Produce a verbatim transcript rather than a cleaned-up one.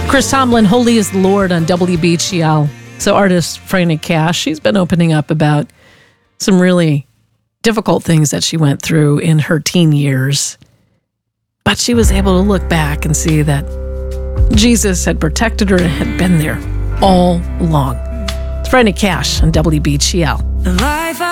Chris Tomlin, Holy is the Lord on W B G L. So artist Franny Cash, she's been opening up about some really difficult things that she went through in her teen years. But she was able to look back and see that Jesus had protected her and had been there all along. It's Franny Cash on W B G L.